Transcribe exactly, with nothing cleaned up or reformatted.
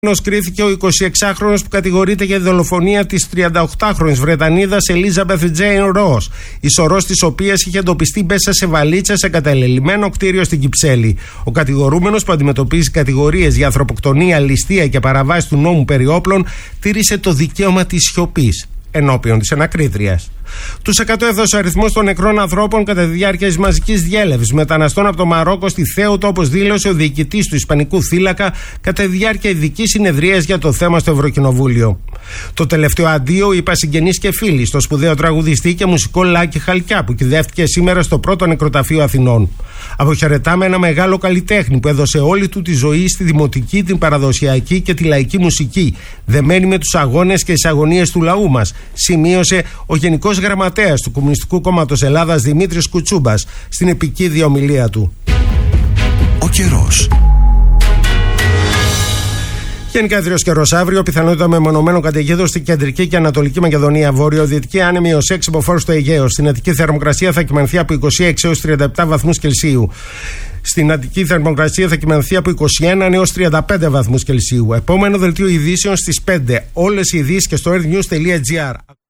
Κρίθηκε ο εικοσιεξάχρονος που κατηγορείται για δολοφονία της τριανταοκτάχρονης Βρετανίδας Elizabeth Jane Ross, η σωρός της οποίας είχε εντοπιστεί μέσα σε βαλίτσα σε κατελελειμμένο κτίριο στην Κυψέλη. Ο κατηγορούμενος, που αντιμετωπίζει κατηγορίες για ανθρωποκτονία, ληστεία και παραβάση του νόμου περί όπλων, τήρησε το δικαίωμα της σιωπής ενώπιον της ανακρίτριας. Τους εκατό έδωσε ο αριθμός των νεκρών ανθρώπων κατά τη διάρκεια της μαζικής διέλευσης μεταναστών από το Μαρόκο στη Θέουτο, όπως δήλωσε ο διοικητής του Ισπανικού θύλακα κατά τη διάρκεια ειδικής συνεδρίας για το θέμα στο Ευρωκοινοβούλιο. Το τελευταίο αντίο είπα συγγενείς και φίλοι στο σπουδαίο τραγουδιστή και μουσικό Λάκη Χαλκιά, που κυδεύτηκε σήμερα στο πρώτο νεκροταφείο Αθηνών. Αποχαιρετάμε ένα μεγάλο καλλιτέχνη που έδωσε όλη του τη ζωή στη δημοτική, την παραδοσιακή και τη λαϊκή μουσική, δεμένη με τους αγώνες και τις αγωνίες του λαού μας, σημείωσε ο Γενικός Γραμματέας του Κομμουνιστικού Κόμματος Ελλάδας Δημήτρης Κουτσούμπας στην επικίδια ομιλία του. Ο καιρός. Γενικά ιδρύος καιρός αύριο, πιθανότητα μεμονωμένων καταιγίδων στην κεντρική και ανατολική Μακεδονία. Βορειοδυτική άνεμη έως έξι μποφόρ στο Αιγαίο. Στην Αττική θερμοκρασία θα κυμανθεί από είκοσι έξι έως τριάντα επτά βαθμούς Κελσίου. Στην Αττική θερμοκρασία θα κυμανθεί από είκοσι ένα έως τριάντα πέντε βαθμούς Κελσίου. Επόμενο δελτίο ειδήσεων στις πέντε. Όλες οι ειδήσεις και στο earthnews τελεία gr.